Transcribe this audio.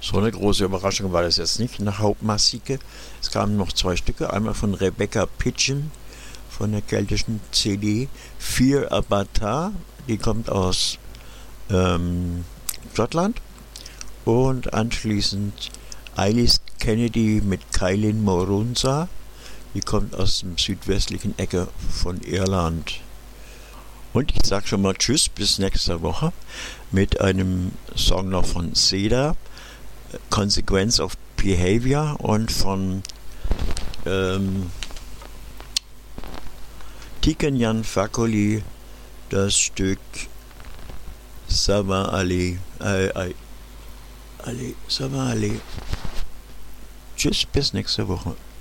So eine große Überraschung war das jetzt nicht nach Hauptmasike. Es kamen noch zwei Stücke, einmal von Rebecca Pigeon von der keltischen CD Fear Abata, die kommt aus Schottland, und anschließend Eilis Kennedy mit Kailin Morunza, die kommt aus dem südwestlichen Ecke von Irland. Und ich sage schon mal Tschüss, bis nächste Woche mit einem Song noch von Seda, Consequence of Behavior, und von Tiken Fakoli das Stück Sava Ali. Sava Ali. Tschüss, bis nächste Woche.